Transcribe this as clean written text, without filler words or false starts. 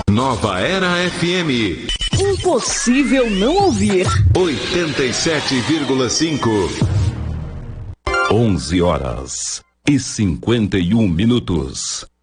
Nova Era FM. Impossível não ouvir. 87,5. 11h51.